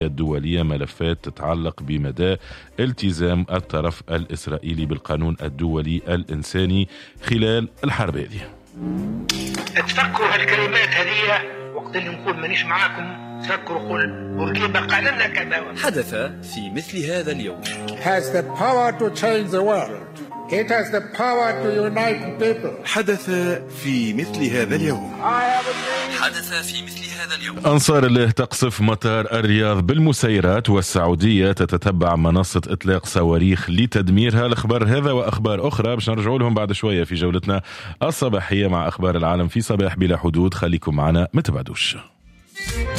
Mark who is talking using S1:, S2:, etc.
S1: الدولية ملفات تتعلق بمدى التزام الطرف الإسرائيلي بالقانون الدولي الإنساني خلال الحرب هذه.
S2: تفكروا هالكلمات هذه وقت اللي نقول مانيش معاكم، تفكروا قول بورقيبة قال لنا كذا.
S3: حدث في مثل هذا اليوم.
S4: has the power to change the world. It has the power to unite people.
S5: حدث في مثل هذا اليوم.
S3: حدث في مثل هذا اليوم.
S1: أنصار الله تقصف مطار الرياض بالمسيرات، والسعودية تتتبع منصة إطلاق صواريخ لتدميرها. الأخبار هذا وأخبار أخرى باش نرجعوا لهم بعد شوية في جولتنا الصباحية مع أخبار العالم في صباح بلا حدود. خليكم معنا، ما تبعدوش.